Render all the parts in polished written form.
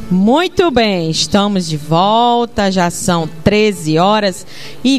Muito bem, estamos de volta, já são 13 horas e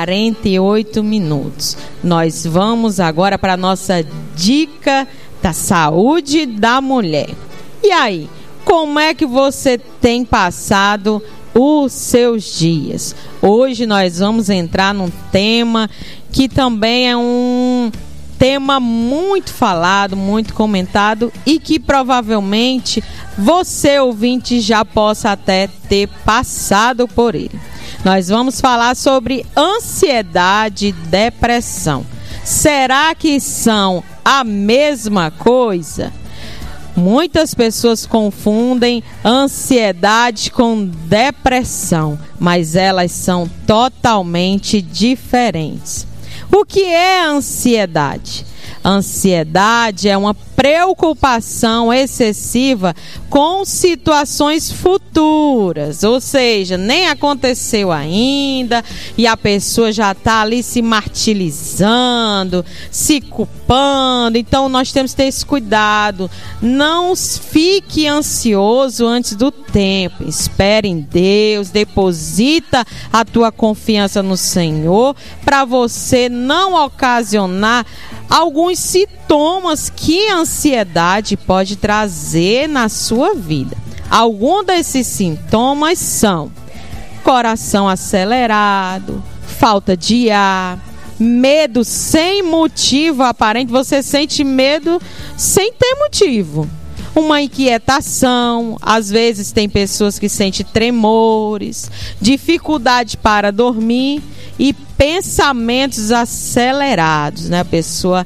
48 minutos. Nós vamos agora para a nossa dica da saúde da mulher. E aí, como é que você tem passado os seus dias? Hoje nós vamos entrar num tema que também é um tema muito falado, muito comentado e que provavelmente você, ouvinte, já possa até ter passado por ele. Nós vamos falar sobre ansiedade e depressão. Será que são a mesma coisa? Muitas pessoas confundem ansiedade com depressão, mas elas são totalmente diferentes. O que é ansiedade? Ansiedade é uma preocupação excessiva com situações futuras, ou seja, nem aconteceu ainda e a pessoa já está ali se martirizando, se culpando. Então nós temos que ter esse cuidado. Não fique ansioso antes do tempo. Espere em Deus, deposita a tua confiança no Senhor para você não ocasionar alguns sintomas que a ansiedade pode trazer na sua vida. Alguns desses sintomas são coração acelerado, falta de ar, medo sem motivo aparente. Você sente medo sem ter motivo. Uma inquietação, às vezes tem pessoas que sentem tremores, dificuldade para dormir e pensamentos acelerados, né? A pessoa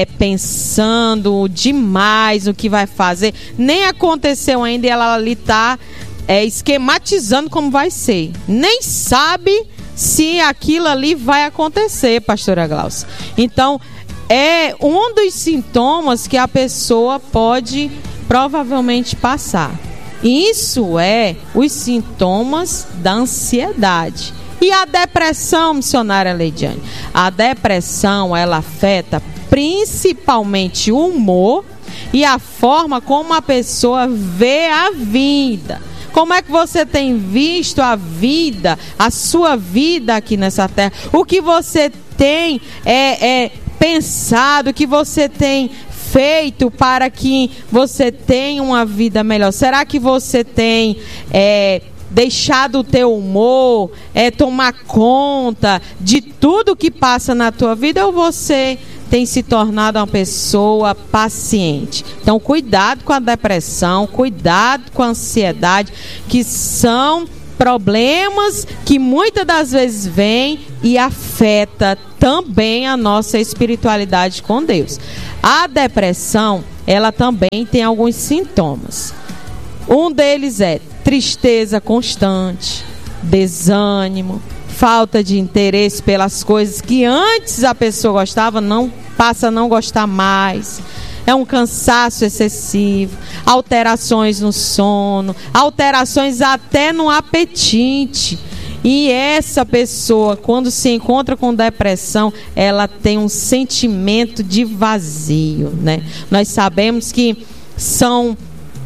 pensando demais no que vai fazer, nem aconteceu ainda e ela ali está esquematizando como vai ser, nem sabe se aquilo ali vai acontecer, pastora Glaucia. Então, é um dos sintomas que a pessoa pode provavelmente passar. Isso é os sintomas da ansiedade. E a depressão, missionária Leidiane? A depressão, ela afeta principalmente o humor e a forma como a pessoa vê a vida. Como é que você tem visto a vida, a sua vida aqui nessa terra? O que você tem pensado, o que você tem feito para que você tenha uma vida melhor? Será que você tem deixado o teu humor tomar conta de tudo que passa na tua vida, ou você tem se tornado uma pessoa paciente? Então, cuidado com a depressão, cuidado com a ansiedade, que são problemas que muitas das vezes vêm e afeta também a nossa espiritualidade com Deus. A depressão, ela também tem alguns sintomas. Um deles é tristeza constante, desânimo, falta de interesse pelas coisas que antes a pessoa gostava, passa a não gostar mais. É um cansaço excessivo, alterações no sono, alterações até no apetite. E essa pessoa, quando se encontra com depressão, ela tem um sentimento de vazio, né? Nós sabemos que são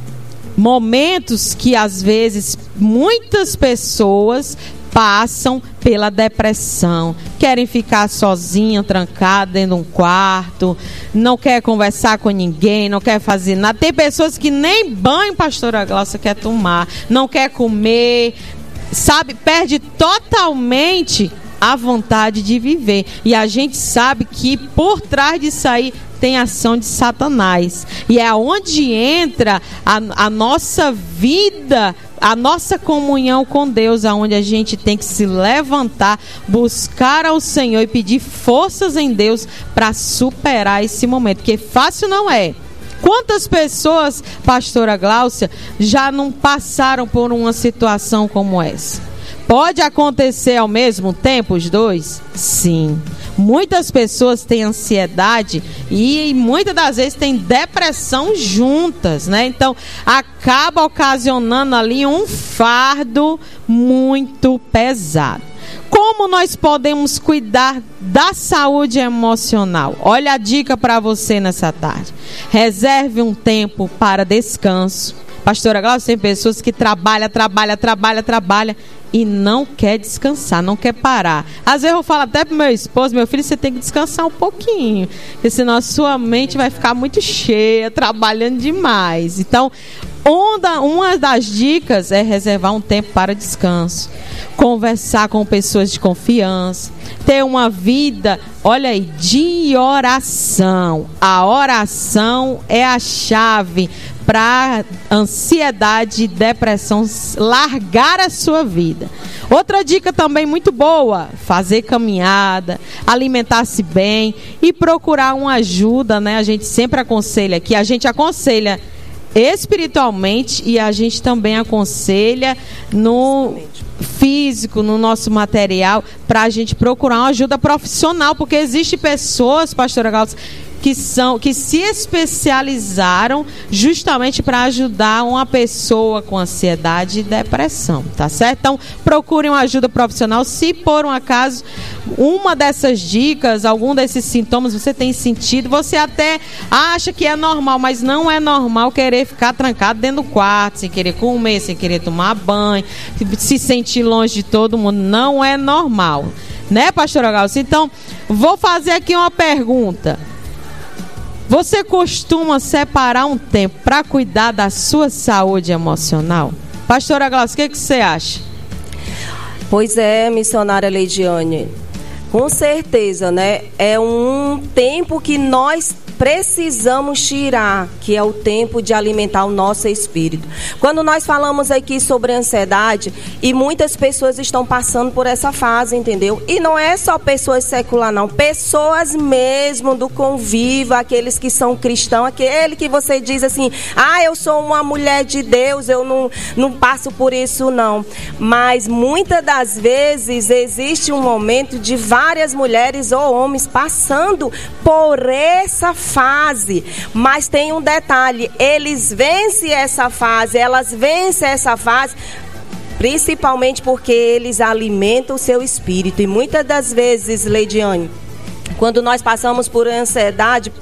momentos que às vezes muitas pessoas passam pela depressão, querem ficar sozinha, trancada dentro de um quarto, não quer conversar com ninguém, não quer fazer nada. Tem pessoas que nem banho, pastora Glaucia, quer tomar, não quer comer, sabe, perde totalmente a vontade de viver. E a gente sabe que por trás disso aí tem ação de Satanás. E é onde entra a nossa vida, a nossa comunhão com Deus, aonde a gente tem que se levantar, buscar ao Senhor e pedir forças em Deus para superar esse momento, porque fácil não é. Quantas pessoas, pastora Glaucia, já não passaram por uma situação como essa? Pode acontecer ao mesmo tempo os dois? Sim. Muitas pessoas têm ansiedade e muitas das vezes têm depressão juntas, né? Então, acaba ocasionando ali um fardo muito pesado. Como Como nós podemos cuidar da saúde emocional? Olha a dica para você nessa tarde. Reserve um tempo para descanso. Pastora Glaucia, tem pessoas que trabalham e não quer descansar, não quer parar. Às vezes eu falo até pro meu esposo, meu filho, você tem que descansar um pouquinho, porque senão a sua mente vai ficar muito cheia, trabalhando demais. Então, uma das dicas é reservar um tempo para descanso, conversar com pessoas de confiança, ter uma vida, olha aí, de oração. A oração é a chave para ansiedade e depressão largar a sua vida. Outra dica também muito boa: fazer caminhada, alimentar-se bem e procurar uma ajuda, né? A gente sempre aconselha aqui, a gente aconselha espiritualmente e a gente também aconselha no físico, no nosso material, para a gente procurar uma ajuda profissional, porque existem pessoas, pastora Glaucia, que se especializaram justamente para ajudar uma pessoa com ansiedade e depressão, tá certo? Então, procurem uma ajuda profissional. Se por um acaso uma dessas dicas, algum desses sintomas você tem sentido, você até acha que é normal, mas não é normal querer ficar trancado dentro do quarto, sem querer comer, sem querer tomar banho, se sentir longe de todo mundo. Não é normal, né, pastora Glaucia? Então, vou fazer aqui uma pergunta. Você costuma separar um tempo para cuidar da sua saúde emocional? Pastora Glaucia, o que você acha? Pois é, missionária Leidiane. Com certeza, né? É um tempo que nós precisamos tirar, que é o tempo de alimentar o nosso espírito. Quando nós falamos aqui sobre ansiedade, e muitas pessoas estão passando por essa fase, entendeu? E não é só pessoas seculares, não. Pessoas mesmo do convívio, aqueles que são cristãos, aquele que você diz assim, eu sou uma mulher de Deus, eu não passo por isso, não. Mas muitas das vezes existe um momento de várias mulheres ou homens passando por essa fase, mas tem um detalhe: eles vencem essa fase, elas vencem essa fase, principalmente porque eles alimentam o seu espírito. E muitas das vezes, Leidiane, quando nós passamos por ansiedade,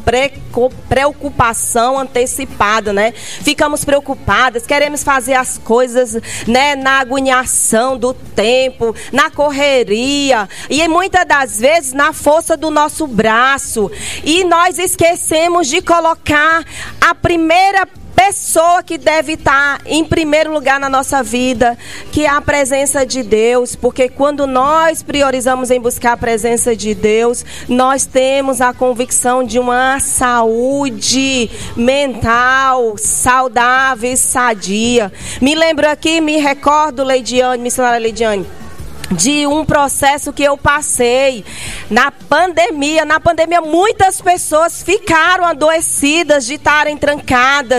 preocupação antecipada, né? Ficamos preocupadas, queremos fazer as coisas, né, na agoniação do tempo, na correria, e muitas das vezes na força do nosso braço. E nós esquecemos de colocar a primeira pessoa que deve estar em primeiro lugar na nossa vida, que é a presença de Deus, porque quando nós priorizamos em buscar a presença de Deus, nós temos a convicção de uma saúde mental saudável e sadia. Me recordo, Leidiane, missionária Leidiane, de um processo que eu passei na pandemia. Na pandemia, muitas pessoas ficaram adoecidas de estarem trancadas.